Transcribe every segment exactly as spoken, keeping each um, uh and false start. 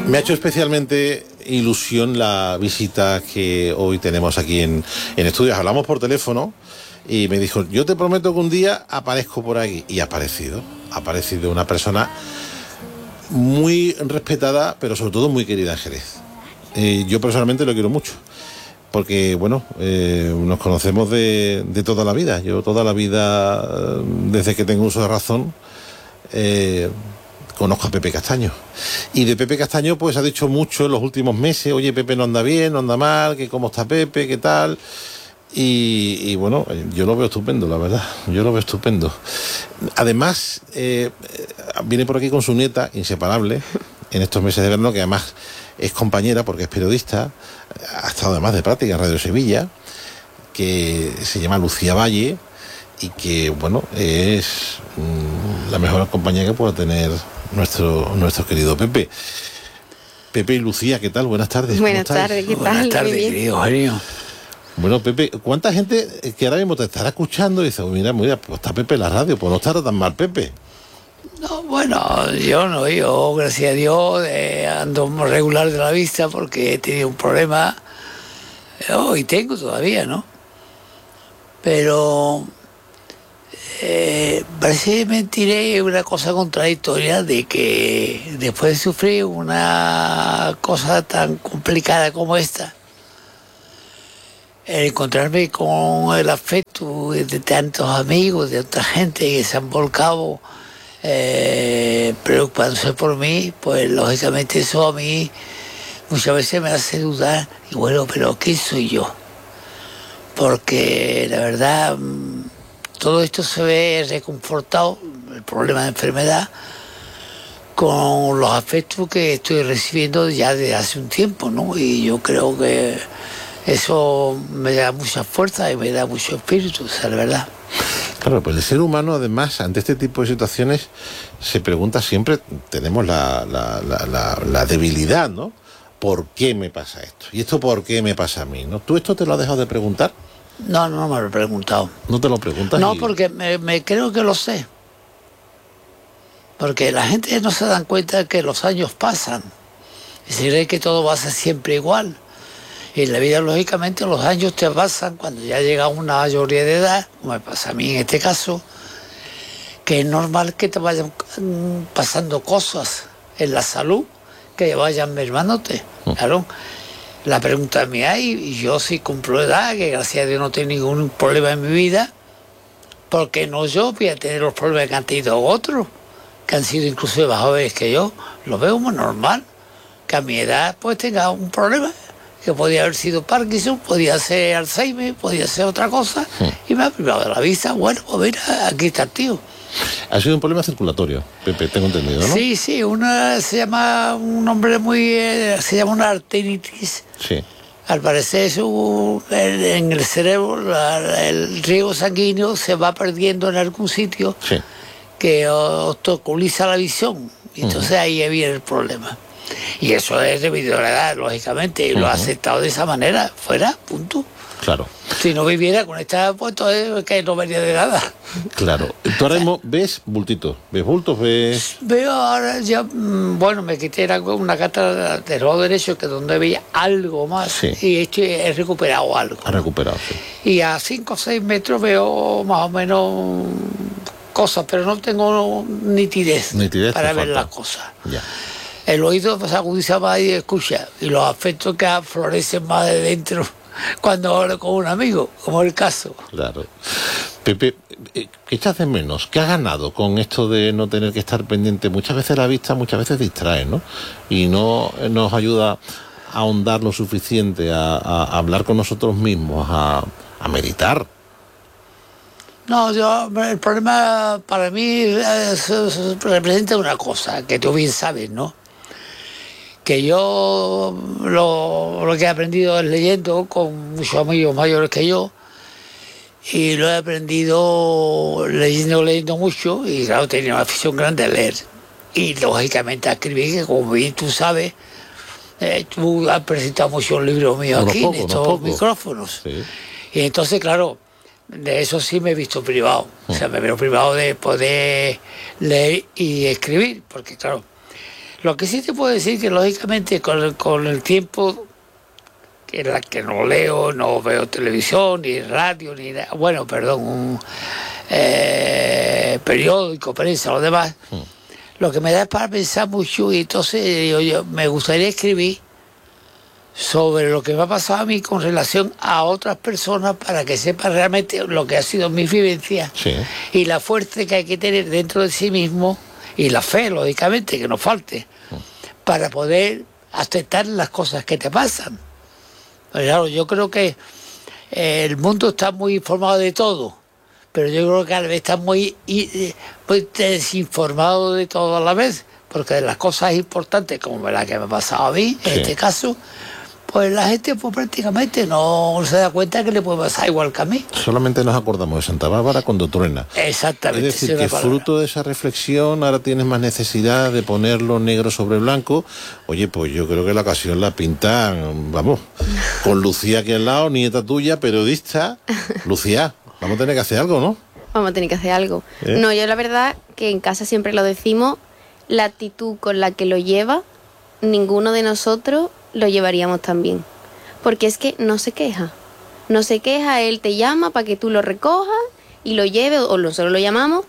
Me ha hecho especialmente ilusión la visita que hoy tenemos aquí en, en estudios. Hablamos por teléfono y me dijo, yo te prometo que un día aparezco por aquí. Y ha aparecido. Ha aparecido una persona muy respetada, pero sobre todo muy querida en Jerez. Eh, yo personalmente lo quiero mucho. Porque, bueno, eh, nos conocemos de, de toda la vida. Yo toda la vida, desde que tengo uso de razón, eh, conozco a Pepe Castaño. Y de Pepe Castaño, pues ha dicho mucho en los últimos meses, oye, Pepe no anda bien, no anda mal, que cómo está Pepe, qué tal. Y, y bueno, yo lo veo estupendo, la verdad. Yo lo veo estupendo. Además, eh, viene por aquí con su nieta, inseparable, en estos meses de verano, que además es compañera porque es periodista, ha estado además de práctica en Radio Sevilla, que se llama Lucía Valle y que, bueno, es mmm, la mejor compañía que pueda tener nuestro, nuestro querido Pepe. Pepe y Lucía, ¿qué tal? Buenas tardes. Buenas tardes, ¿qué tal? Buenas tardes, querido Eugenio. Bueno, Pepe, ¿cuánta gente que ahora mismo te estará escuchando y dice, oh, mira, mira, pues está Pepe en la radio, pues no estará tan mal Pepe? No, bueno, yo no, yo, gracias a Dios, eh, ando regular de la vista porque he tenido un problema, oh, y tengo todavía, ¿no? Pero eh, parece mentiré una cosa contradictoria de que después de sufrir una cosa tan complicada como esta, el encontrarme con el afecto de tantos amigos, de otra gente que se han volcado eh, preocupándose por mí, pues lógicamente eso a mí muchas veces me hace dudar, y bueno, pero ¿quién soy yo? Porque la verdad todo esto se ve reconfortado, el problema de enfermedad, con los afectos que estoy recibiendo ya desde hace un tiempo, ¿no? Y yo creo que eso me da mucha fuerza y me da mucho espíritu, o sea, la verdad. Claro, pues el ser humano, además, ante este tipo de situaciones, se pregunta siempre, tenemos la, la, la, la, la debilidad, ¿no? ¿Por qué me pasa esto? ¿Y esto por qué me pasa a mí? ¿No? ¿Tú esto te lo has dejado de preguntar? No, no me lo he preguntado. ¿No te lo preguntas? No, y... porque me, me creo que lo sé. Porque la gente no se dan cuenta que los años pasan. Y se cree que todo va a ser siempre igual. Y en la vida, lógicamente, los años te pasan cuando ya llega una mayoría de edad, como me pasa a mí en este caso, que es normal que te vayan pasando cosas en la salud que vayan mermándote. Claro. La pregunta mía, y yo sí cumplo edad, que gracias a Dios no tengo ningún problema en mi vida, ¿por qué no yo voy a tener los problemas que han tenido otros, que han sido incluso más jóvenes que yo? Lo veo muy normal, que a mi edad pues tenga un problema, que podía haber sido Parkinson, podía ser Alzheimer, podía ser otra cosa, sí. Y me ha privado de la vista. Bueno, pues mira, aquí está el tío. Ha sido un problema circulatorio, Pepe, tengo entendido, ¿no? Sí, sí, una se llama, un nombre muy, eh, se llama una arteritis. Sí. Al parecer es un, en, en el cerebro la, el riego sanguíneo se va perdiendo en algún sitio, sí, que obstaculiza la visión. Y entonces uh-huh. ahí viene el problema. Y eso es debido a la edad, lógicamente, y uh-huh. lo ha aceptado de esa manera, fuera, punto. Claro. Si no viviera con esta puesto, es que no vería de nada. Claro. Tú ahora mismo ves bultitos, ves bultos, ves... Veo ahora ya, bueno, me quité una cátedra de rodo derecho, que donde veía algo más, sí, y esto he recuperado algo. Ha recuperado, sí. Y a cinco o seis metros veo más o menos cosas, pero no tengo nitidez, nitidez para ver falta. las cosas. Ya. El oído se agudiza más y escucha, y los afectos que florecen más de dentro cuando hablo con un amigo, como el caso. Claro. Pepe, ¿qué echas de menos? ¿Qué has ganado con esto de no tener que estar pendiente? Muchas veces la vista, muchas veces distrae, ¿no? Y no nos ayuda a ahondar lo suficiente, a, a hablar con nosotros mismos, a, a meditar. No, yo, el problema para mí es, es, representa una cosa que tú bien sabes, ¿no? Que yo lo, lo que he aprendido es leyendo con muchos amigos mayores que yo, y lo he aprendido leyendo, leyendo mucho, y claro, tenía una afición grande a leer. Y lógicamente a escribir, que como bien tú sabes, eh, tú has presentado muchos libros míos no aquí, poco, en estos no micrófonos. Sí. Y entonces, claro, de eso sí me he visto privado. O sea, me veo privado de poder leer y escribir, porque claro, Lo que sí te puedo decir que lógicamente con el, con el tiempo en la que no leo, no veo televisión, ni radio, ni nada, bueno, perdón, un eh, periódico, prensa, lo demás, mm. lo que me da es para pensar mucho y entonces digo yo, me gustaría escribir sobre lo que me ha pasado a mí con relación a otras personas para que sepan realmente lo que ha sido mi vivencia sí. y la fuerza que hay que tener dentro de sí mismo y la fe, lógicamente, que nos falte, para poder aceptar las cosas que te pasan. Pero claro, yo creo que eh, el mundo está muy informado de todo, pero yo creo que a la vez está muy, muy desinformado de todo a la vez, porque de las cosas importantes, como la que me ha pasado a mí, en sí. este caso, pues la gente pues prácticamente no se da cuenta que le puede pasar igual que a mí. Solamente nos acordamos de Santa Bárbara cuando truena. Exactamente. Es decir, que fruto de esa reflexión ahora tienes más necesidad de ponerlo negro sobre blanco. Oye, pues yo creo que la ocasión la pintan, vamos, con Lucía aquí al lado, nieta tuya, periodista. Lucía, vamos a tener que hacer algo, ¿no? Vamos a tener que hacer algo. ¿Eh? No, yo la verdad que en casa siempre lo decimos, la actitud con la que lo lleva, ninguno de nosotros lo llevaríamos también, porque es que no se queja, no se queja, él te llama para que tú lo recojas y lo lleves, o nosotros lo llamamos,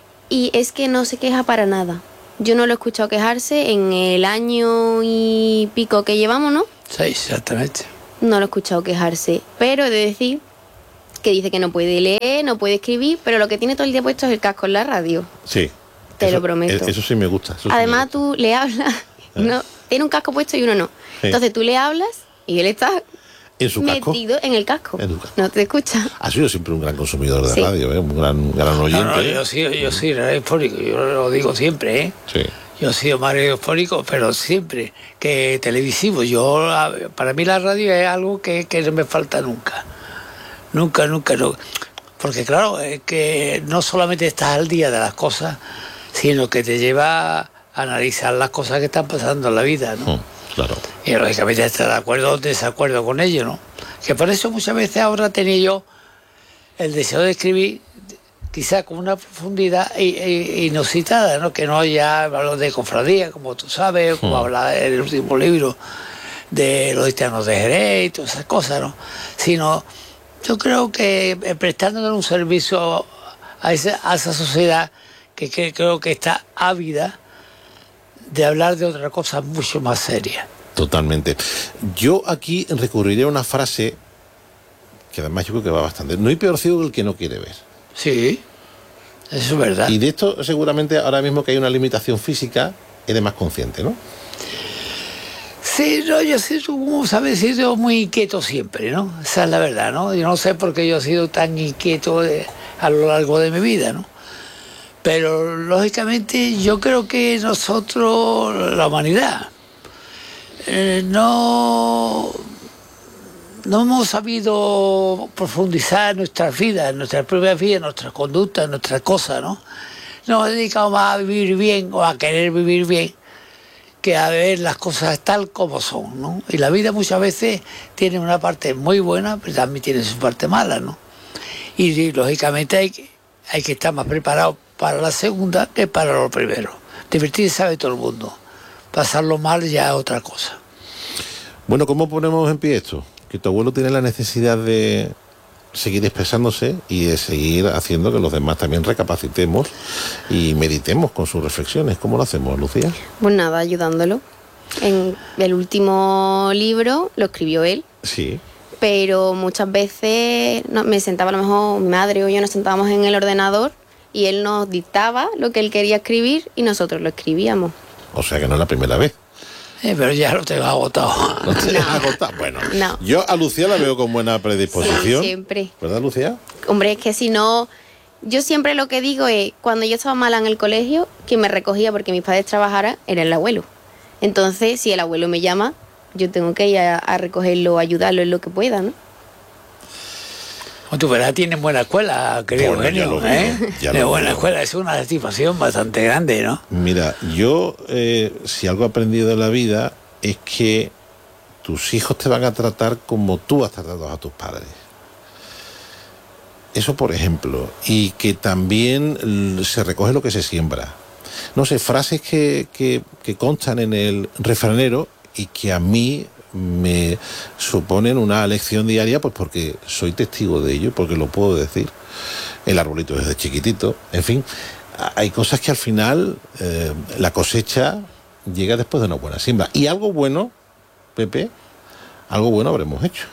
y es que no se queja para nada. Yo no lo he escuchado quejarse en el año y pico que llevamos, ¿no? Sí, exactamente. No lo he escuchado quejarse, pero he de decir que dice que no puede leer, no puede escribir, pero lo que tiene todo el día puesto es el casco en la radio. Sí. Te eso, lo prometo. Eso sí me gusta. Eso Además, sí me gusta. Tú le hablas, no, tiene un casco puesto y uno no. Sí. Entonces tú le hablas y él está ¿En su metido casco? en el casco. En casco. No te escucha. Ha sido siempre un gran consumidor de sí. radio, ¿eh? Un gran, gran oyente. No, no, yo sí, yo sí, radiofónico, yo lo digo siempre, ¿eh? Sí. Yo he sido más radiofónico, pero siempre que televisivo. Yo, para mí la radio es algo que, que no me falta nunca. Nunca, nunca, no. Porque claro, es que no solamente estás al día de las cosas, sino que te lleva a analizar las cosas que están pasando en la vida, ¿no? Mm, claro. Y lógicamente estar de acuerdo o desacuerdo con ello, ¿no? Que por eso muchas veces ahora tenía yo el deseo de escribir quizá con una profundidad inusitada, ¿no? Que no ya hablo de cofradía, como tú sabes, como mm. habla en el último libro de los cristianos de Jerez y todas esas cosas, ¿no? Sino yo creo que prestándole un servicio a esa, a esa sociedad que, que creo que está ávida de hablar de otra cosa mucho más seria. Totalmente. Yo aquí recurriré a una frase que además yo creo que va bastante. No hay peor ciego que el que no quiere ver. Sí, eso es verdad. Y de esto seguramente ahora mismo que hay una limitación física, eres más consciente, ¿no? Sí, no, yo sí, como sabes, he sido muy inquieto siempre, ¿no? Esa es la verdad, ¿no? Yo no sé por qué yo he sido tan inquieto de, a lo largo de mi vida, ¿no? Pero lógicamente yo creo que nosotros, la humanidad, eh, no, no hemos sabido profundizar en nuestras vidas, en nuestras propias vidas, en nuestras conductas, en nuestras cosas, ¿no? Nos hemos dedicado más a vivir bien o a querer vivir bien que a ver las cosas tal como son, ¿no? Y la vida muchas veces tiene una parte muy buena, pero también tiene su parte mala, ¿no? Y, y lógicamente hay que, hay que estar más preparado para la segunda que para lo primero. Divertirse sabe todo el mundo. Pasarlo mal ya es otra cosa. Bueno, ¿cómo ponemos en pie esto? Que tu abuelo tiene la necesidad de seguir expresándose y de seguir haciendo que los demás también recapacitemos y meditemos con sus reflexiones. ¿Cómo lo hacemos, Lucía? Pues nada, ayudándolo. En el último libro lo escribió él. Sí. Pero muchas veces no, me sentaba, a lo mejor mi madre o yo nos sentábamos en el ordenador y él nos dictaba lo que él quería escribir y nosotros lo escribíamos. O sea que no es la primera vez. Eh, pero ya lo tengo agotado. ¿No te no. agotado? Bueno, no. Yo a Lucía la veo con buena predisposición. Sí, siempre. ¿Verdad, Lucía? Hombre, es que si no... Yo siempre lo que digo es, cuando yo estaba mala en el colegio, quien me recogía porque mis padres trabajaran era el abuelo. Entonces, si el abuelo me llama, yo tengo que ir a, a recogerlo, ayudarlo en lo que pueda, ¿no? Tu verdad tiene buena escuela, querido bueno, Eugenio, lo ¿eh? Tiene buena veo. escuela, es una satisfacción bastante grande, ¿no? Mira, yo, eh, si algo he aprendido de la vida, es que tus hijos te van a tratar como tú has tratado a tus padres. Eso, por ejemplo. Y que también se recoge lo que se siembra. no sé, frases que, que, que constan en el refranero y que a mí me suponen una lección diaria, pues porque soy testigo de ello, porque lo puedo decir. El arbolito desde chiquitito, en fin, hay cosas que al final eh, la cosecha llega después de una buena siembra. Y algo bueno, Pepe, algo bueno habremos hecho.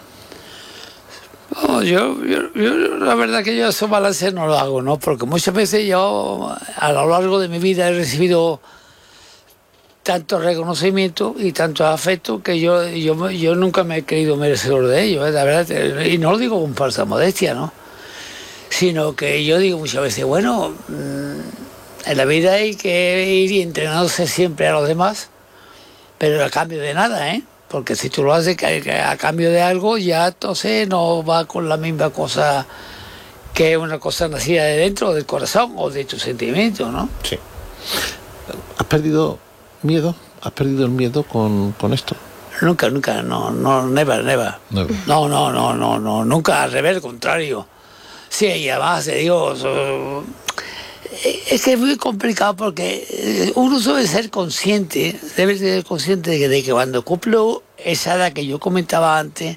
No, yo, yo, yo, la verdad que yo esos balances no lo hago, ¿no? Porque muchas veces yo, a lo largo de mi vida, he recibido tanto reconocimiento y tanto afecto que yo, yo, yo nunca me he creído merecedor de ello, ¿eh? La verdad, y no lo digo con falsa modestia, ¿no? Sino que yo digo muchas veces, bueno, en la vida hay que ir entrenándose siempre a los demás, pero a cambio de nada, ¿eh? Porque si tú lo haces a cambio de algo, ya entonces no va con la misma cosa que una cosa nacida de dentro del corazón o de tus sentimientos, ¿no? Sí. ¿Has perdido miedo? ¿Has perdido el miedo con, con esto? Nunca, nunca, no, no, never, never. never. No, no, no, no, no, nunca, al revés, al contrario. Sí, y además te digo, es que es muy complicado porque uno debe ser consciente, debe ser consciente de que, de que cuando cumplo esa edad que yo comentaba antes,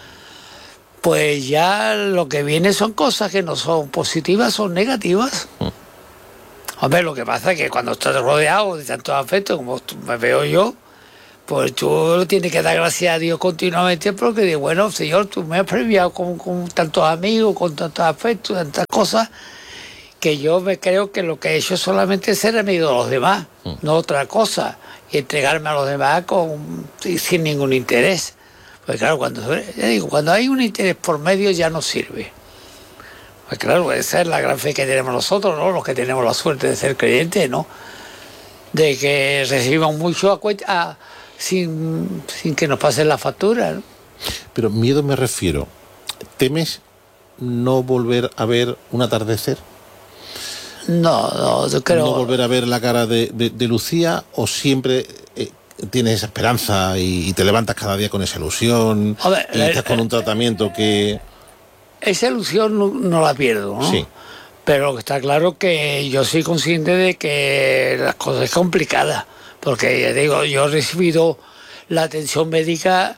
pues ya lo que viene son cosas que no son positivas, son negativas. Hombre, lo que pasa es que cuando estás rodeado de tantos afectos como me veo yo, pues tú tienes que dar gracias a Dios continuamente porque digo, bueno, Señor, tú me has premiado con, con tantos amigos, con tantos afectos, tantas cosas, que yo me creo que lo que he hecho es solamente ser amigo de los demás, mm. no otra cosa, y entregarme a los demás con, sin ningún interés. Pues claro, cuando, ya digo, cuando hay un interés por medio ya no sirve. Pues claro, esa es la gran fe que tenemos nosotros, ¿no? Los que tenemos la suerte de ser creyentes, ¿no? De que recibimos mucho a cuenta... A, Sin, sin que nos pasen la factura, ¿no? Pero miedo me refiero, ¿temes no volver a ver un atardecer? No, no, yo creo... ¿No volver a ver la cara de, de, de Lucía o siempre eh, tienes esa esperanza y, y te levantas cada día con esa ilusión ver, y estás con un tratamiento que... Esa ilusión no, no la pierdo, ¿no? Sí. Pero está claro que yo soy consciente de que las cosas es complicada. Porque ya digo, yo he recibido la atención médica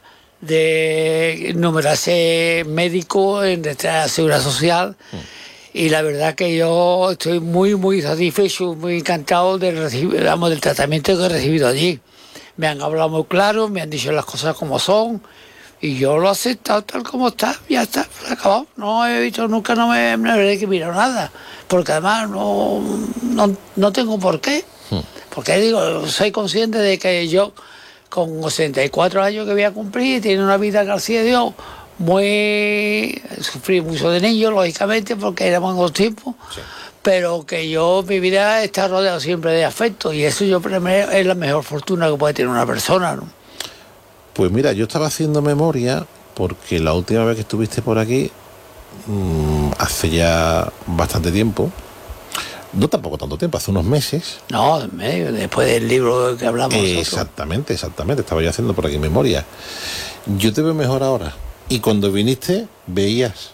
de numerosos médicos en nuestra seguridad social mm. y la verdad que yo estoy muy, muy satisfecho, muy encantado del, recibir, vamos, del tratamiento que he recibido allí. Me han hablado muy claro, me han dicho las cosas como son y yo lo he aceptado tal como está, ya está, acabado. No he visto nunca, no me, no me he que mirar nada, porque además no, no, no tengo por qué. Porque digo, soy consciente de que yo con ochenta y cuatro años que voy a cumplir, tiene una vida, gracias a Dios, muy... Sufrí mucho de niño, lógicamente, porque éramos en los tiempos, sí. Pero que yo, mi vida está rodeado siempre de afecto y eso yo primero es la mejor fortuna que puede tener una persona, ¿no? Pues mira, yo estaba haciendo memoria porque la última vez que estuviste por aquí, mmm, hace ya bastante tiempo, no tampoco tanto tiempo, hace unos meses. No, medio, después del libro que hablamos. Eh, exactamente, exactamente, estaba yo haciendo por aquí memoria. Yo te veo mejor ahora. Y cuando viniste, veías.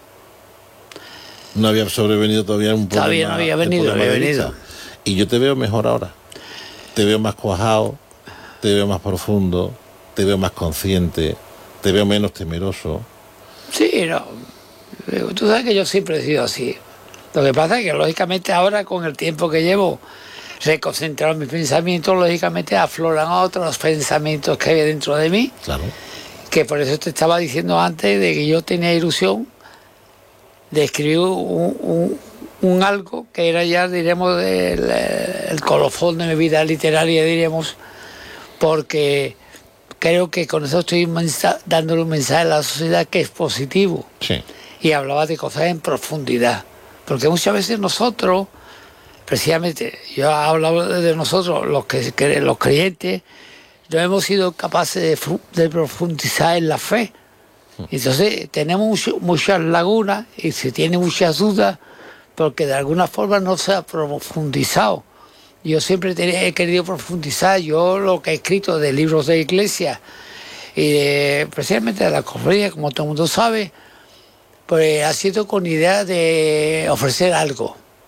No había sobrevenido todavía un problema. Todavía no había venido, había venido. Y yo te veo mejor ahora. Te veo más cuajado, te veo más profundo, te veo más consciente, te veo menos temeroso. Sí, no. Tú sabes que yo siempre he sido así. Lo que pasa es que, lógicamente, ahora, con el tiempo que llevo reconcentrado en mis pensamientos, lógicamente afloran otros pensamientos que hay dentro de mí. Claro. Que por eso te estaba diciendo antes de que yo tenía ilusión de escribir un, un, un algo que era ya, diremos, el, el colofón de mi vida literaria, diremos, porque creo que con eso estoy mensa- dándole un mensaje a la sociedad que es positivo. Sí. Y hablaba de cosas en profundidad. Porque muchas veces nosotros, precisamente, yo he hablado de nosotros, los que los creyentes, no hemos sido capaces de, de profundizar en la fe. Entonces tenemos mucho, muchas lagunas y se tiene muchas dudas porque de alguna forma no se ha profundizado. Yo siempre he querido profundizar, yo lo que he escrito de libros de iglesia y de, precisamente de la cofradía, como todo el mundo sabe, pues ha sido con idea de ofrecer algo.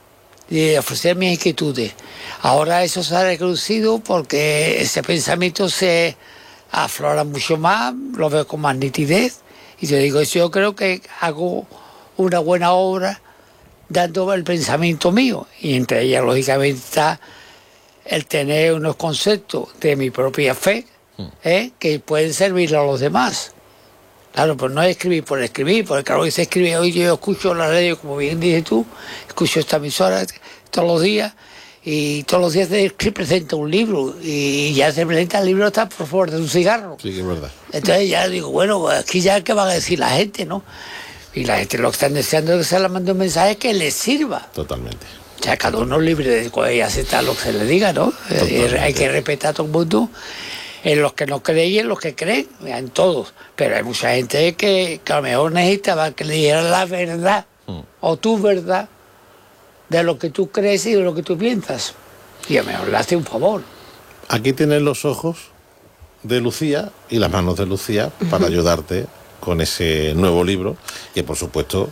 de ofrecer mis inquietudes. Ahora eso se ha reducido porque ese pensamiento se aflora mucho más, lo veo con más nitidez, y te digo, yo creo que hago una buena obra dando el pensamiento mío, y entre ellas lógicamente está el tener unos conceptos de mi propia fe, ¿eh? que pueden servir a los demás. Claro, pues no es escribir por escribir, porque claro que se escribe hoy, yo escucho la radio, como bien dices tú, escucho esta emisora todos los días, y todos los días se presenta un libro, y ya se presenta el libro hasta por favor de un cigarro. Sí, que es verdad. Entonces ya digo, bueno, aquí ya qué van a decir la gente, ¿no? Y la gente lo que están deseando es que se le mande un mensaje que les sirva. Totalmente. O sea, cada uno es libre de aceptar lo que se le diga, ¿no? Totalmente. Hay que respetar a todo el mundo, en los que no creen y en los que creen, en todos. Pero hay mucha gente que, que a lo mejor necesitaba que le dieran la verdad, mm. o tu verdad, de lo que tú crees y de lo que tú piensas. Y a lo mejor le hace un favor. Aquí tienes los ojos de Lucía y las manos de Lucía para uh-huh. ayudarte con ese nuevo libro, que por supuesto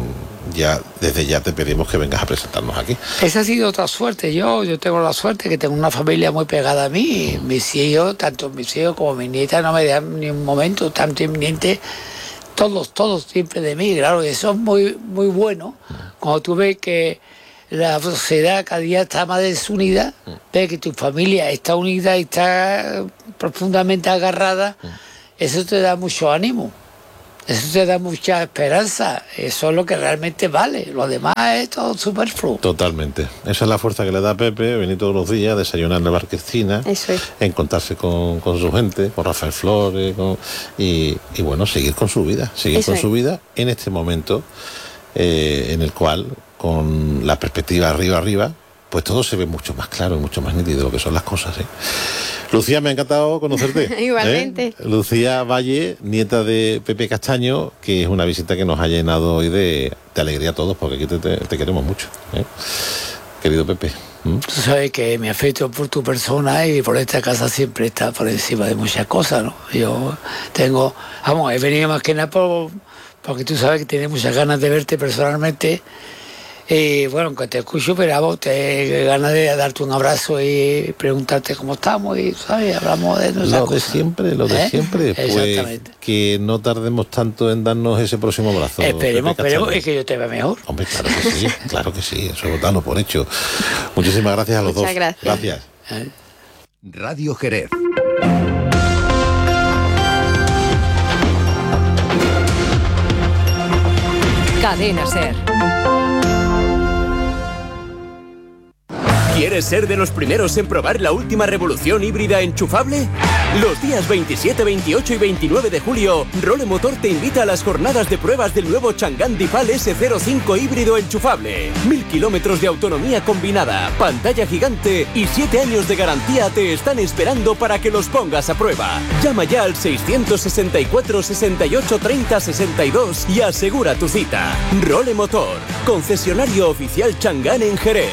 ya desde ya te pedimos que vengas a presentarnos aquí. Esa ha sido otra suerte. Yo yo tengo la suerte que tengo una familia muy pegada a mí. Mis hijos, tanto mis hijos como mis nietas, no me dan ni un momento tanto inminente. Todos, todos siempre de mí. Claro, y eso es muy, muy bueno. Cuando tú ves que la sociedad cada día está más desunida, ves que tu familia está unida y está profundamente agarrada, eso te da mucho ánimo. Eso te da mucha esperanza. Eso es lo que realmente vale. Lo demás es todo superfluo. Totalmente. Esa es la fuerza que le da a Pepe, venir todos los días, desayunar en la Barquecina, eso es. encontrarse con, con su gente, con Rafael Flores, con, y, y bueno, seguir con su vida. Seguir eso con es. su vida en este momento eh, en el cual, con la perspectiva arriba, arriba, pues todo se ve mucho más claro y mucho más nítido de lo que son las cosas, ¿eh? Lucía, me ha encantado conocerte. Igualmente. ¿eh? Lucía Valle, nieta de Pepe Castaño, que es una visita que nos ha llenado hoy de, de alegría a todos, porque aquí te, te, te queremos mucho, ¿eh? Querido Pepe. ¿Mm? Tú sabes que mi afecto por tu persona y por esta casa siempre está por encima de muchas cosas, ¿no? Yo tengo, vamos, he venido más que nada por, porque tú sabes que tienes muchas ganas de verte personalmente. Y bueno, aunque te escucho, pero a vos te ganas de darte un abrazo y preguntarte cómo estamos y, ¿sabes? Hablamos de nuestras Lo cosas. de siempre, lo de ¿Eh? siempre. Pues que no tardemos tanto en darnos ese próximo abrazo. Esperemos, esperemos, y que yo te vea mejor. Hombre, claro que sí, claro que sí, eso dalo por hecho. Muchísimas gracias a los Muchas dos. Gracias. Gracias. ¿Eh? Radio Jerez. Cadena SER. ¿Quieres ser de los primeros en probar la última revolución híbrida enchufable? Los días veintisiete, veintiocho y veintinueve de julio, Role Motor te invita a las jornadas de pruebas del nuevo Chang'an Difal ese cero cinco híbrido enchufable. Mil kilómetros de autonomía combinada, pantalla gigante y siete años de garantía te están esperando para que los pongas a prueba. Llama ya al seiscientos sesenta y cuatro, sesenta y ocho, treinta, sesenta y dos y asegura tu cita. Role Motor, concesionario oficial Chang'an en Jerez.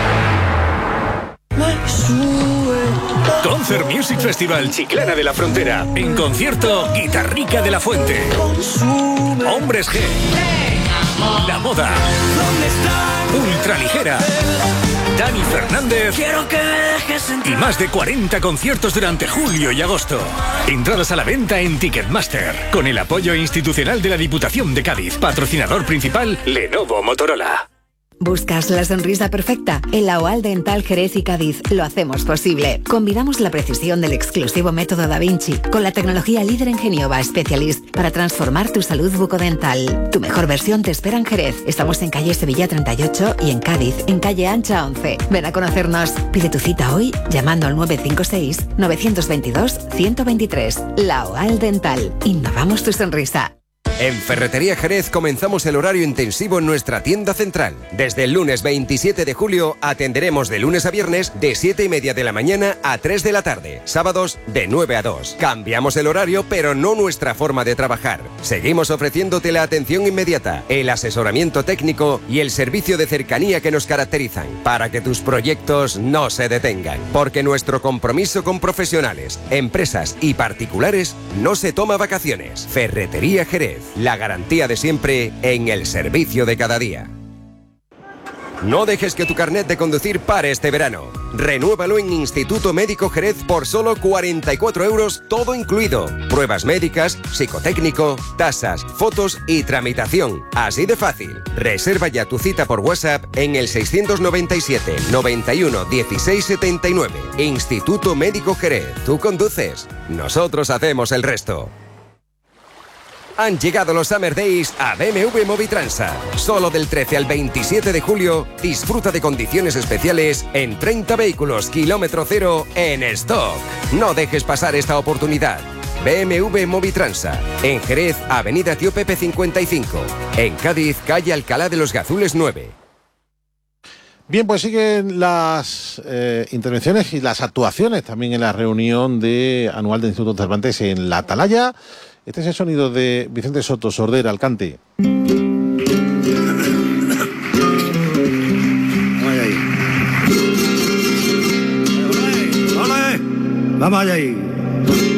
Concert Music Festival Chiclana de la Frontera. En concierto, Guitarrica de la Fuente. Hombres G. La Moda. Ultraligera. Dani Fernández. Y más de cuarenta conciertos durante julio y agosto. Entradas a la venta en Ticketmaster. Con el apoyo institucional de la Diputación de Cádiz. Patrocinador principal, Lenovo Motorola. ¿Buscas la sonrisa perfecta? En la O A L Dental Jerez y Cádiz lo hacemos posible. Combinamos la precisión del exclusivo método Da Vinci con la tecnología líder en Genioba Specialist para transformar tu salud bucodental. Tu mejor versión te espera en Jerez. Estamos en calle Sevilla treinta y ocho y en Cádiz, en calle Ancha once. Ven a conocernos. Pide tu cita hoy llamando al nueve cinco seis, nueve dos dos, uno dos tres. La O A L Dental. Innovamos tu sonrisa. En Ferretería Jerez comenzamos el horario intensivo en nuestra tienda central. Desde el lunes veintisiete de julio atenderemos de lunes a viernes de siete y media de la mañana a tres de la tarde. Sábados de nueve a dos. Cambiamos el horario, pero no nuestra forma de trabajar. Seguimos ofreciéndote la atención inmediata, el asesoramiento técnico y el servicio de cercanía que nos caracterizan, para que tus proyectos no se detengan. Porque nuestro compromiso con profesionales, empresas y particulares no se toma vacaciones. Ferretería Jerez. La garantía de siempre en el servicio de cada día. No dejes que tu carnet de conducir pare este verano. Renuévalo en Instituto Médico Jerez por solo cuarenta y cuatro euros, todo incluido. Pruebas médicas, psicotécnico, tasas, fotos y tramitación. Así de fácil. Reserva ya tu cita por WhatsApp en el seiscientos noventa y siete, noventa y uno, dieciséis setenta y nueve. Instituto Médico Jerez. Tú conduces. Nosotros hacemos el resto. Han llegado los Summer Days a B M W Movitransa. Solo del trece al veintisiete de julio, disfruta de condiciones especiales en treinta vehículos kilómetro cero en stock. No dejes pasar esta oportunidad. B M W Movitransa. En Jerez, Avenida Tío Pepe cincuenta y cinco. En Cádiz, calle Alcalá de los Gazules nueve. Bien, pues siguen las eh, intervenciones y las actuaciones también en la reunión de anual del Instituto Cervantes en La Atalaya. Este es el sonido de Vicente Soto, sordera, al cante. Vamos allá ahí. Vamos allá ahí.